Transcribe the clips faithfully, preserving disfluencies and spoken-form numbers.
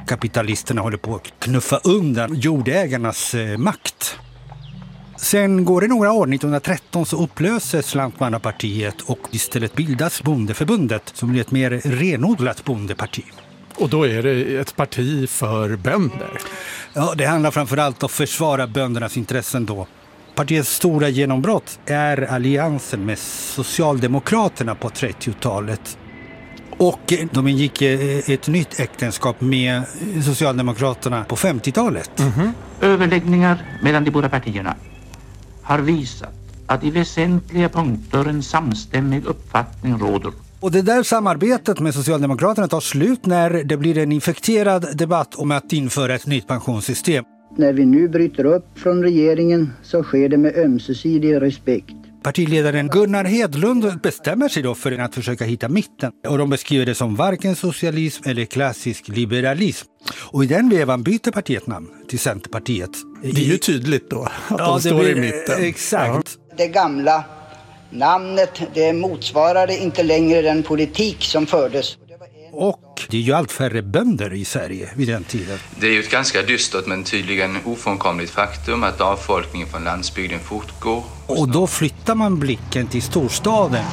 Kapitalisterna håller på att knuffa undan jordägarnas eh, makt. Sen går det några år, nittonhundratretton så upplöses Lantmannapartiet och istället bildas Bondeförbundet som blir ett mer renodlat bondeparti. Och då är det ett parti för bönder? Ja, det handlar framförallt om att försvara böndernas intressen då. Partiets stora genombrott är alliansen med Socialdemokraterna på trettiotalet. Och de ingick ett nytt äktenskap med Socialdemokraterna på femtiotalet. Mm-hmm. Överläggningar mellan de båda partierna har visat att i väsentliga punkter en samstämmig uppfattning råder. Och det där samarbetet med Socialdemokraterna tar slut när det blir en infekterad debatt om att införa ett nytt pensionssystem. När vi nu bryter upp från regeringen så sker det med ömsesidig respekt. Partiledaren Gunnar Hedlund bestämmer sig då för att försöka hitta mitten. Och de beskriver det som varken socialism eller klassisk liberalism. Och i den vevan byter partiet namn till Centerpartiet. Det är ju tydligt då att ja, de står blir, i mitten. Exakt. Ja. Det gamla namnet, det motsvarade inte längre den politik som fördes. Och det är ju allt färre bönder i Sverige vid den tiden. Det är ju ett ganska dystert men tydligen ofrånkomligt faktum att avfolkningen från landsbygden fortgår. Och då flyttar man blicken till storstaden.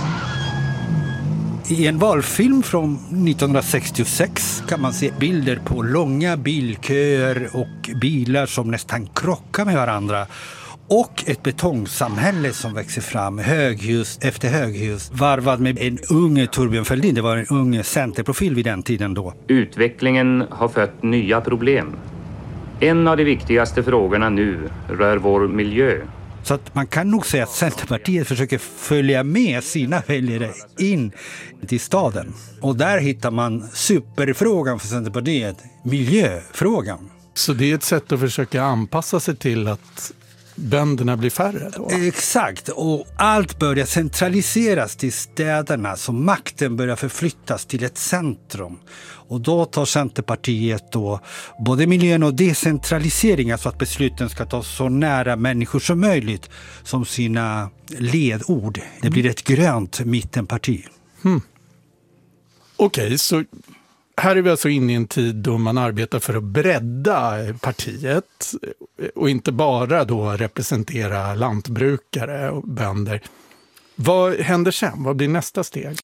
I en valfilm från nittonhundrasextiosex kan man se bilder på långa bilköer och bilar som nästan krockar med varandra. Och ett betongsamhälle som växer fram, höghus efter höghus, varvad med en ung Thorbjörn Fälldin. Det var en ung centerprofil vid den tiden då. Utvecklingen har fött nya problem. En av de viktigaste frågorna nu rör vår miljö. Så att man kan nog säga att Centerpartiet försöker följa med sina väljare in till staden. Och där hittar man superfrågan för Centerpartiet, miljöfrågan. Så det är ett sätt att försöka anpassa sig till att bönderna blir färre då? Exakt, och allt börjar centraliseras till städerna så makten börjar förflyttas till ett centrum. Och då tar Centerpartiet då både miljön och decentralisering, alltså att besluten ska tas så nära människor som möjligt som sina ledord. Det blir ett grönt mittenparti. Hmm. Okej, okay, så här är vi alltså inne i en tid då man arbetar för att bredda partiet och inte bara då representera lantbrukare och bönder. Vad händer sen? Vad blir nästa steg?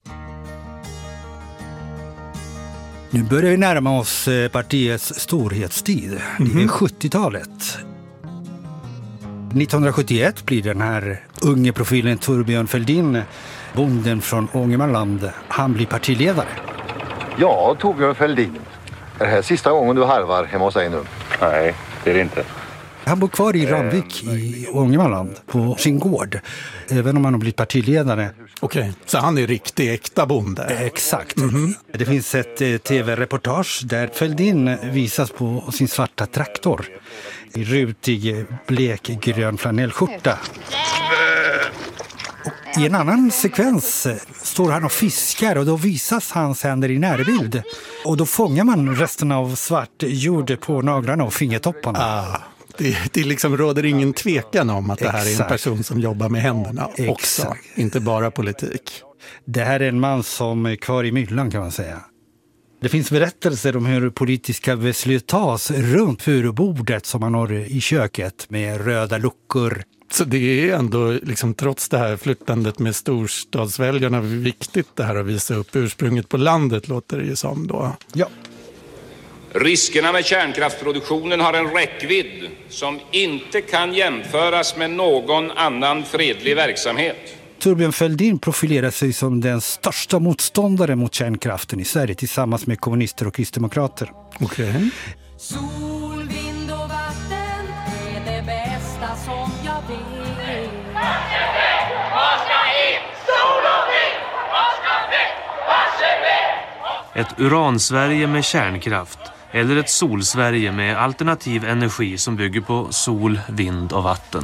Nu börjar vi närma oss partiets storhetstid. Mm-hmm. Det är sjuttiotalet. nittonhundrasjuttioett blir den här unge profilen Thorbjörn Fälldin, bonden från Ångermanland. Han blir partiledare. Ja, Thorbjörn Fälldin. Är det här sista gången du harvar hemma hos dig nu? Nej, det är det inte. Han bor kvar i Ramvik i Ångermanland på sin gård, även om han har blivit partiledare. Okej, okay. Så han är riktig äkta bonde? Exakt. Mm-hmm. Det finns ett eh, tv-reportage där Fälldin visas på sin svarta traktor i rutig blekgrön flanellskjorta. Och i en annan sekvens står han och fiskar och då visas hans händer i närbild. Och då fångar man resten av svart jord på naglarna och fingertopparna. Ah. Det, det liksom råder ingen tvekan om att det här Exakt. Är en person som jobbar med händerna Exakt. Också, inte bara politik. Det här är en man som är kvar i myllan kan man säga. Det finns berättelser om hur politiska beslut tas runt furubordet som man har i köket med röda luckor. Så det är ändå, liksom, trots det här flyttandet med storstadsväljarna, viktigt det här att visa upp ursprunget på landet, låter det ju som då. Ja. Riskerna med kärnkraftsproduktionen har en räckvidd som inte kan jämföras med någon annan fredlig verksamhet. Thorbjörn Fälldin profilerar sig som den största motståndare mot kärnkraften i Sverige tillsammans med kommunister och kristdemokrater. Okej. Okay. Sol, vind och vatten är det bästa som jag vet. Vad ska in? Sol och vind! Vad ska väck? Varsågod! Ett uran-Sverige med kärnkraft eller ett sol-Sverige med alternativ energi som bygger på sol, vind och vatten.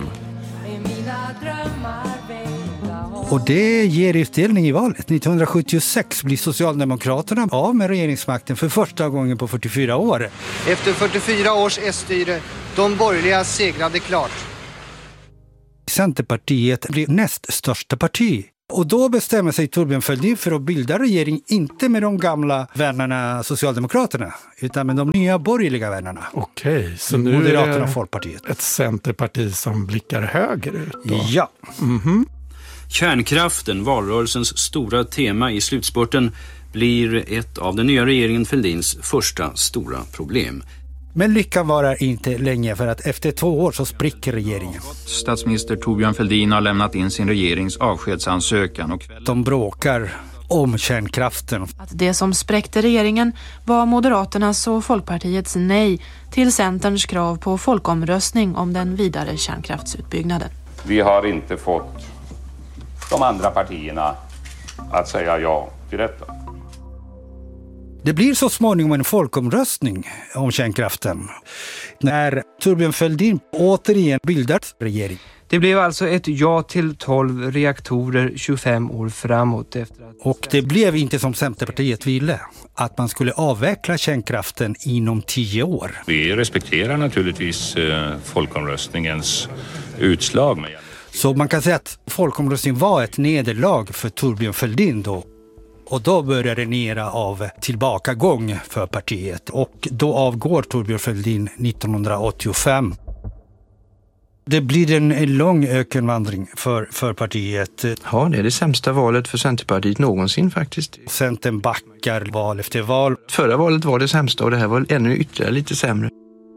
Och det ger utdelning i valet. nittonhundrasjuttiosex blir Socialdemokraterna av med regeringsmakten för första gången på fyrtiofyra år. Efter fyrtiofyra års S-styre, de borgerliga segrade klart. Centerpartiet blir näst största parti Och då bestämmer sig Thorbjörn Fälldin för att bilda regering, inte med de gamla vännerna Socialdemokraterna, utan med de nya borgerliga vännerna. Okej, så nu Moderaterna är och Folkpartiet. Ett centerparti som blickar högerut då? Ja. Mm-hmm. Kärnkraften, valrörelsens stora tema i slutspurten, blir ett av den nya regeringen Fälldins första stora problem. Men lyckan varar inte länge, för att efter två år så spricker regeringen. Statsminister Thorbjörn Fälldin har lämnat in sin regerings avskedsansökan. Och de bråkar om kärnkraften. Att det som spräckte regeringen var Moderaternas och Folkpartiets nej till Centerns krav på folkomröstning om den vidare kärnkraftsutbyggnaden. Vi har inte fått de andra partierna att säga ja till detta. Det blir så småningom en folkomröstning om kärnkraften när Thorbjörn Fälldin återigen bildat regering. Det blev alltså ett ja till tolv reaktorer tjugofem år framåt. Efter att... Och det blev inte som Centerpartiet ville, att man skulle avveckla kärnkraften inom tio år. Vi respekterar naturligtvis eh, folkomröstningens utslag. Så man kan säga att folkomröstningen var ett nederlag för Thorbjörn Fälldin då. Och då började en era av tillbakagång för partiet. Och då avgår Thorbjörn Fälldin nittonhundraåttiofem. Det blir en lång ökenvandring för, för partiet. Ja, det är det sämsta valet för Centerpartiet någonsin faktiskt. Centern backar val efter val. Förra valet var det sämsta och det här var ännu ytterligare lite sämre.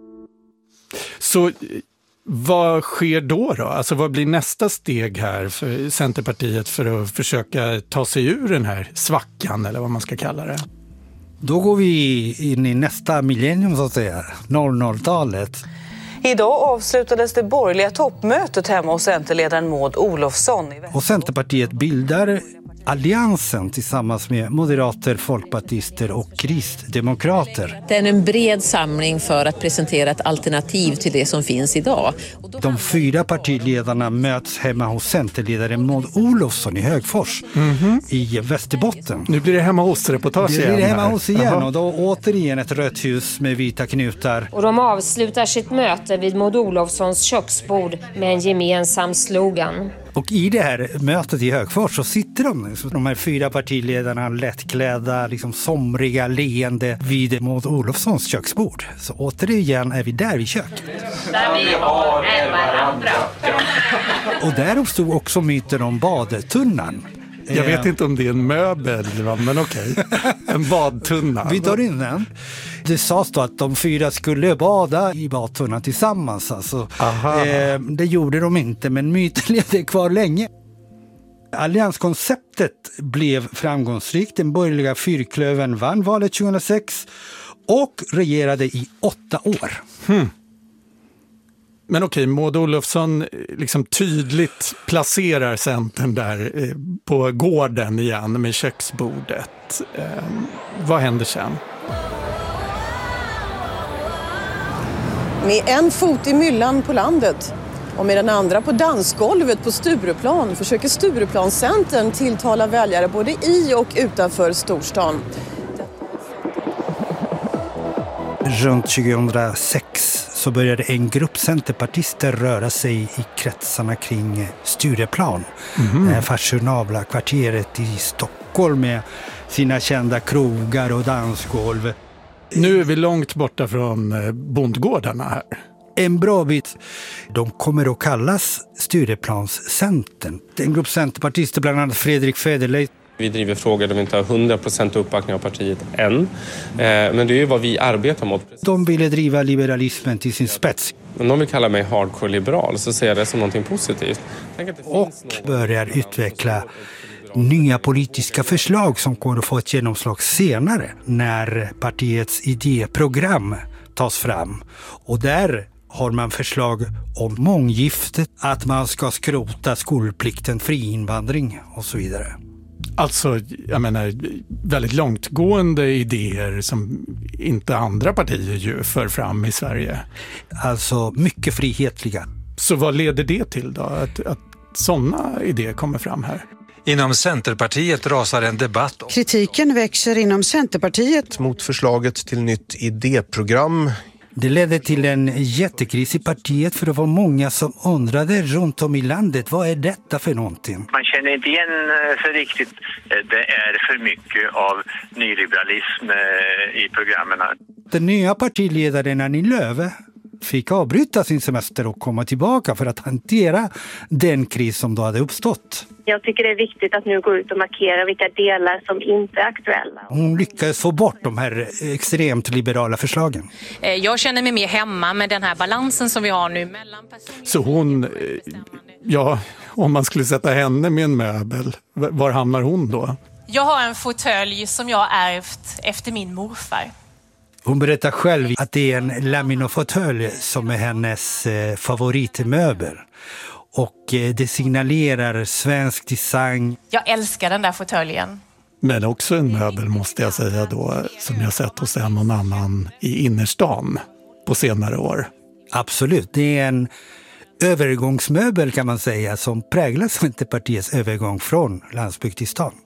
Så vad sker då då? Alltså vad blir nästa steg här för Centerpartiet för att försöka ta sig ur den här svackan eller vad man ska kalla det? Då går vi in i nästa millennium så att säga, noll noll-talet. Idag avslutades det borgerliga toppmötet hemma hos Centerledaren Maud Olofsson. Och Centerpartiet bildar alliansen tillsammans med moderater, folkpartister och kristdemokrater. Det är en bred samling för att presentera ett alternativ till det som finns idag. De fyra partiledarna möts hemma hos centerledaren Maud Olofsson i Högfors mm-hmm. i Västerbotten. Nu blir det hemma hos-reportage igen. Det blir det hemma hos igen Aha. och då återigen ett rött hus med vita knutar. Och de avslutar sitt möte vid Maud Olofssons köksbord med en gemensam slogan. Och i det här mötet i Högfors så sitter de, så de här fyra partiledarna lättklädda, liksom somriga, leende vid Maud Olofssons köksbord. Så återigen är vi där vid köket. Där vi har med varandra. Och där uppstod också myten om badtunnan. Jag vet inte om det är en möbel, men okej. En badtunna. Vi tar in den. Det sades då att de fyra skulle bada i badtunnan tillsammans. Alltså. Eh, det gjorde de inte, men myten levde kvar länge. Allianskonceptet blev framgångsrikt. Den borgerliga fyrklövern vann valet tjugohundrasex och regerade i åtta år. Hmm. Men okej, Maud Olofsson liksom tydligt placerar Centern där eh, på gården igen med köksbordet. Eh, vad händer sen? Med en fot i myllan på landet och med den andra på dansgolvet på Stureplan försöker Stureplanscentern tilltala väljare både i och utanför storstan. Runt tjugohundrasex så började en grupp centerpartister röra sig i kretsarna kring Stureplan. Mm-hmm. Det fashionabla kvarteret i Stockholm med sina kända krogar och dansgolv. Nu är vi långt borta från bondgårdarna här. En bra bit. De kommer att kallas Stureplanscentern. En grupp centerpartister, bland annat Fredrik Federley. Vi driver frågor där vi inte har hundra procent uppbackning av partiet än. Men det är ju vad vi arbetar mot. De ville driva liberalismen till sin spets. Om de vill kalla mig hardcore-liberal så ser jag det som någonting positivt. Och börjar utveckla nya politiska förslag som kommer att få ett genomslag senare när partiets idéprogram tas fram. Och där har man förslag om månggiftet, att man ska skrota skolplikten, friinvandring och så vidare. Alltså, jag menar, väldigt långtgående idéer som inte andra partier ju för fram i Sverige. Alltså mycket frihetliga. Så vad leder det till då? Att, att sådana idéer kommer fram här? Inom Centerpartiet rasar en debatt. Kritiken växer inom Centerpartiet mot förslaget till nytt idéprogram. Det ledde till en jättekris i partiet för det var många som undrade runt om i landet, vad är detta för någonting? Man känner inte igen för riktigt, det är för mycket av nyliberalism i programmen. Den nya partiledaren Annie Lööf fick avbryta sin semester och komma tillbaka för att hantera den kris som då hade uppstått. Jag tycker det är viktigt att nu gå ut och markera vilka delar som inte är aktuella. Hon lyckades få bort de här extremt liberala förslagen. Jag känner mig mer hemma med den här balansen som vi har nu mellan personer. Så hon, ja, om man skulle sätta henne med en möbel, var hamnar hon då? Jag har en fåtölj som jag ärvt efter min morfar. Hon berättar själv att det är en laminofåtölj som är hennes favoritmöbel. Och det signalerar svensk design. Jag älskar den där fåtöljen. Men också en möbel måste jag säga då, som jag sett hos en och annan i innerstan på senare år. Absolut, det är en övergångsmöbel kan man säga som präglar Centerpartiets övergång från landsbygd till stan.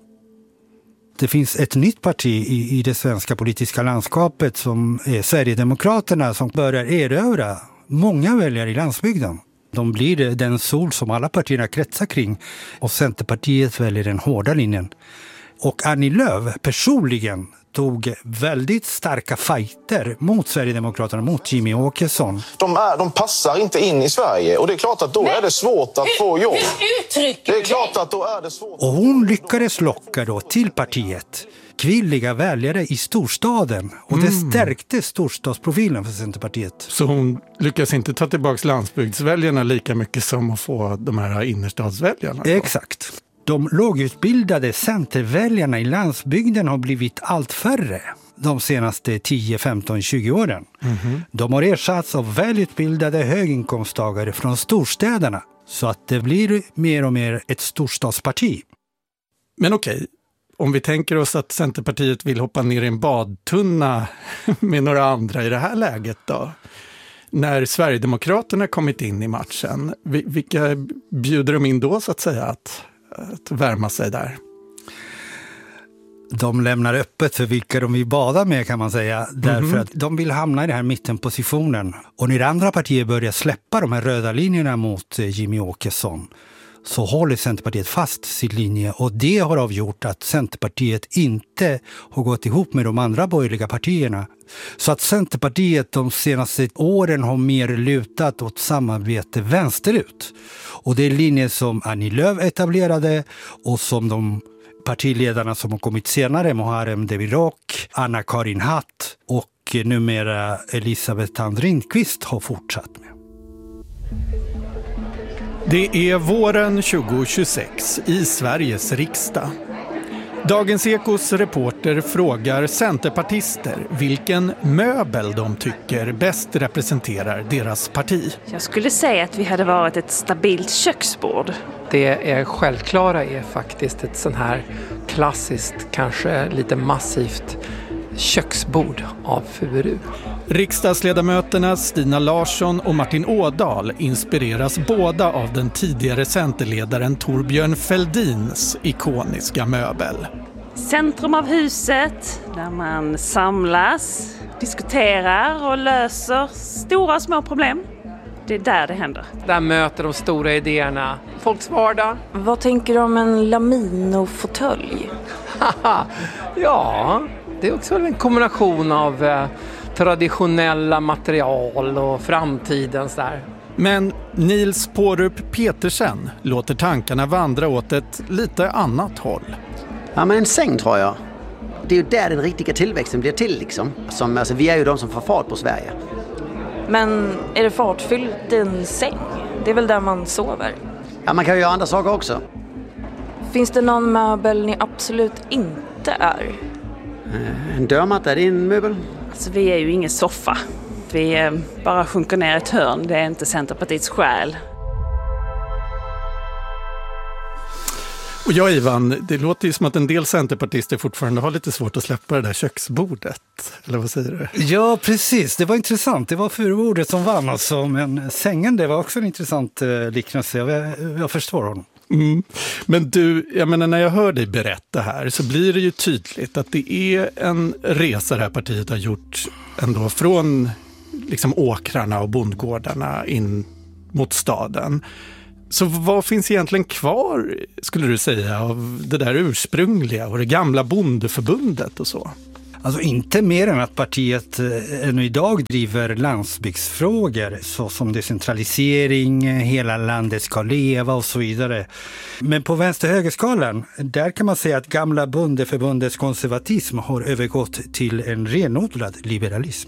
Det finns ett nytt parti i, i det svenska politiska landskapet som är Sverigedemokraterna som börjar erövra många väljare i landsbygden. De blir den sol som alla partierna kretsar kring och Centerpartiet väljer den hårda linjen. Och Annie Lööf personligen tog väldigt starka fighter mot Sverigedemokraterna, mot Jimmie Åkesson. De, är, de passar inte in i Sverige och det är klart att då Men, är det svårt att få jobb. Det är klart att då är det svårt. Och hon lyckades locka då till partiet kvinnliga väljare i storstaden och mm. det stärkte storstadsprofilen för Centerpartiet. Så hon lyckas inte ta tillbaka landsbygdsväljarna lika mycket som att få de här innerstadsväljarna? Exakt. De lågutbildade centerväljarna i landsbygden har blivit allt färre de senaste tio, femton, tjugo åren. Mm-hmm. De har ersatts av välutbildade höginkomsttagare från storstäderna så att det blir mer och mer ett storstadsparti. Men okej, om vi tänker oss att Centerpartiet vill hoppa ner i en badtunna med några andra i det här läget då? När Sverigedemokraterna kommit in i matchen, vilka bjuder de in då så att säga att att värma sig där? De lämnar öppet för vilka de vill bada med kan man säga. Mm-hmm. Därför att de vill hamna i den här mittenpositionen. Och när andra partier börjar släppa de här röda linjerna mot Jimmie Åkesson så håller Centerpartiet fast sin linje. Och det har avgjort att Centerpartiet inte har gått ihop med de andra borgerliga partierna. Så att Centerpartiet de senaste åren har mer lutat åt samarbete vänsterut. Och det är linjer som Annie Lööf etablerade och som de partiledarna som har kommit senare, Muharrem Demirok, Anna-Karin Hatt och numera Elisabeth Thand Ringqvist har fortsatt med. Det är våren tjugo tjugosex i Sveriges riksdag. Dagens Ekos reporter frågar centerpartister vilken möbel de tycker bäst representerar deras parti. Jag skulle säga att vi hade varit ett stabilt köksbord. Det är självklara är faktiskt ett sån här klassiskt, kanske lite massivt köksbord av Furu. Riksdagsledamöterna Stina Larsson och Martin Ådahl inspireras båda av den tidigare centerledaren Thorbjörn Fälldins ikoniska möbel. Centrum av huset, där man samlas, diskuterar och löser stora och små problem. Det är där det händer. Där möter de stora idéerna folks vardag. Vad tänker du om en Lamino-fåtölj? Ja, det är också en kombination av eh, traditionella material och framtidens där. Men Nils Pårup Petersen låter tankarna vandra åt ett lite annat håll. Ja, men en säng tror jag. Det är ju där den riktiga tillväxten blir till liksom. Som, alltså, vi är ju de som får fart på Sverige. Men är det fartfyllt i en säng? Det är väl där man sover? Ja, man kan ju göra andra saker också. Finns det någon möbel ni absolut inte är? En dörrmatta, är det en möbel? Alltså, vi är ju ingen soffa. Vi bara sjunker ner ett hörn. Det är inte Centerpartiets själ. Och ja, Ivan, det låter ju som att en del centerpartister fortfarande har lite svårt att släppa det där köksbordet. Eller vad säger du? Ja, precis. Det var intressant. Det var Furubordet som vann alltså. Men sängen, det var också en intressant eh, liknelse. Jag, jag förstår honom. Mm. Men du, jag menar, när jag hör dig berätta här så blir det ju tydligt att det är en resa det här partiet har gjort ändå från liksom åkrarna och bondgårdarna in mot staden. Så vad finns egentligen kvar, skulle du säga, av det där ursprungliga och det gamla bondeförbundet och så? Alltså inte mer än att partiet ännu idag driver landsbygdsfrågor såsom decentralisering, hela landet ska leva och så vidare. Men på vänster-högerskalan, där kan man säga att gamla bondeförbundets konservatism har övergått till en renodlad liberalism.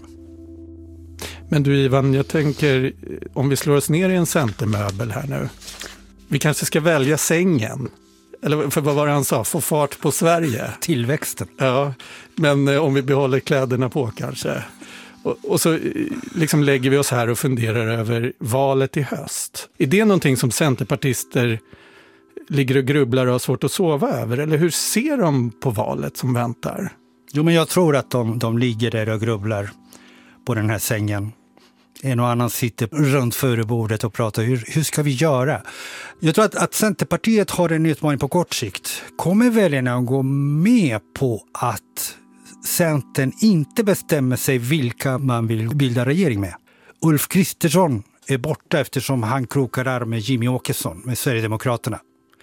Men du Ivan, jag tänker om vi slår oss ner i en centermöbel här nu. Vi kanske ska välja sängen. Eller för vad var det han sa? Få fart på Sverige. Tillväxten. Ja, men om vi behåller kläderna på kanske. Och, och så liksom lägger vi oss här och funderar över valet i höst. Är det någonting som centerpartister ligger och grubblar och har svårt att sova över? Eller hur ser de på valet som väntar? Jo, men jag tror att de, de ligger där och grubblar på den här sängen. En och annan sitter runt förebordet och pratar hur, hur ska vi göra? Jag tror att, att Centerpartiet har en utmaning på kort sikt. Kommer väljarna att gå med på att Centern inte bestämmer sig vilka man vill bilda regering med? Ulf Kristersson är borta eftersom han krokar arm med Jimmy Åkesson med Sverigedemokraterna.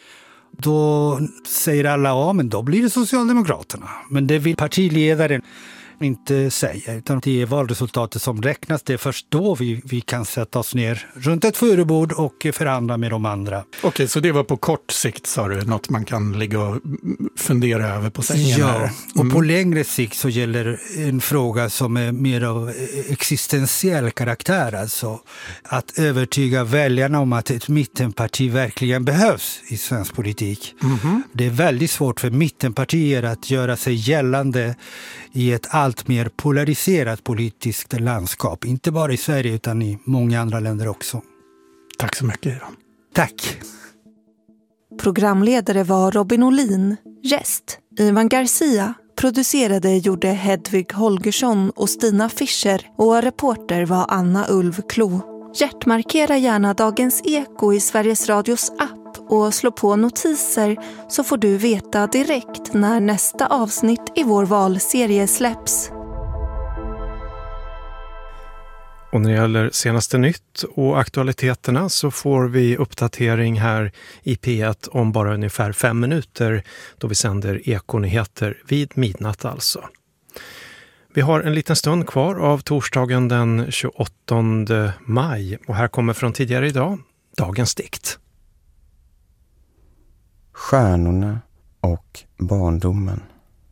Då säger alla, ja men då blir det Socialdemokraterna. Men det vill partiledaren inte säga, utan det är valresultatet som räknas. Det är först då vi, vi kan sätta oss ner runt ett förebord och förhandla med de andra. Okej, så det var på kort sikt, sa du, något man kan ligga och fundera över på sängen? Ja, här. Mm. och på längre sikt så gäller en fråga som är mer av existentiell karaktär, alltså att övertyga väljarna om att ett mittenparti verkligen behövs i svensk politik. Mm-hmm. Det är väldigt svårt för mittenpartier att göra sig gällande i ett allt mer polariserat politiskt landskap. Inte bara i Sverige utan i många andra länder också. Tack så mycket. Tack. Programledare var Robin Olin. Gäst Ivan Garcia. Producerade gjorde Hedvig Holgersson och Stina Fischer. Och reporter var Anna Ulvklo. Hjärtmarkera gärna Dagens Eko i Sveriges Radios app. Och slå på notiser så får du veta direkt när nästa avsnitt i vår valserie släpps. Och när det gäller senaste nytt och aktualiteterna så får vi uppdatering här i P ett om bara ungefär fem minuter då vi sänder Ekonyheter vid midnatt alltså. Vi har en liten stund kvar av torsdagen den tjugoåttonde maj och här kommer från tidigare idag dagens dikt. Stjärnorna och barndomen.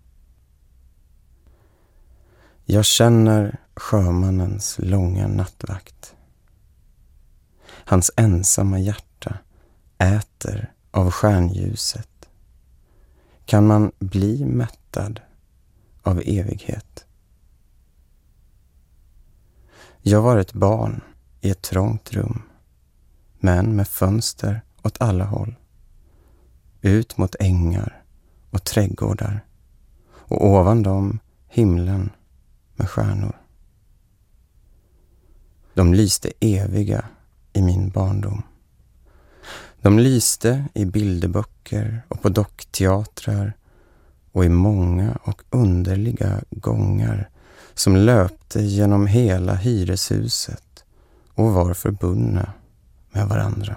Jag känner sjömannens långa nattvakt. Hans ensamma hjärta äter av stjärnljuset. Kan man bli mättad av evighet? Jag var ett barn i ett trångt rum, men med fönster åt alla håll. Ut mot ängar och trädgårdar och ovan dem himlen med stjärnor. De lyste eviga i min barndom. De lyste i bilderböcker och på dockteatrar och i många och underliga gångar som löpte genom hela hyreshuset och var förbundna med varandra.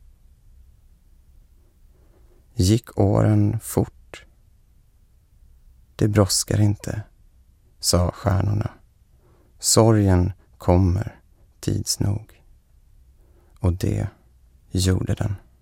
Gick åren fort. Det brådskar inte, sa stjärnorna. Sorgen kommer tids nog. Och det gjorde den.